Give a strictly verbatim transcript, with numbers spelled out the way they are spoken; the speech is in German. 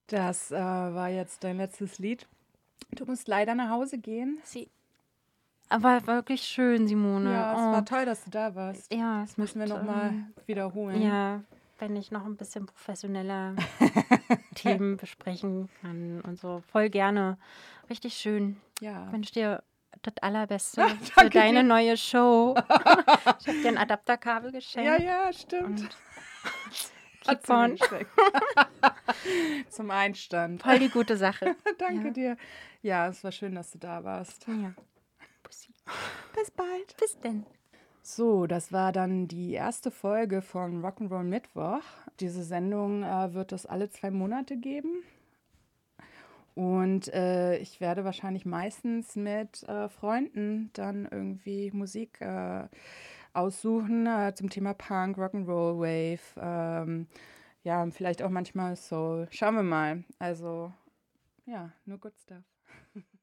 Das äh, war jetzt dein letztes Lied. Du musst leider nach Hause gehen. Sie. Aber wirklich schön, Simone. Ja, es oh. war toll, dass du da warst. Ja, es Das müssen wir macht, nochmal ähm, wiederholen. Ja, wenn ich noch ein bisschen professioneller Themen besprechen kann und so. Voll gerne. Richtig schön. Ja. Ich wünsche dir das Allerbeste Ah, für danke deine dir. neue Show. Ich habe dir ein Adapterkabel geschenkt. Ja, ja, stimmt. Und Hat keep sie mir on. geschenkt. Zum Einstand. Voll die gute Sache. Danke Ja. dir. Ja, es war schön, dass du da warst. Ja. Bussi. Bis bald. Bis denn. So, das war dann die erste Folge von Rock'n'Roll Mittwoch. Diese Sendung äh, wird es alle zwei Monate geben. Und äh, ich werde wahrscheinlich meistens mit äh, Freunden dann irgendwie Musik äh, aussuchen äh, zum Thema Punk, Rock'n'Roll, Wave, ähm, ja, vielleicht auch manchmal Soul. Schauen wir mal. Also, ja, nur good stuff.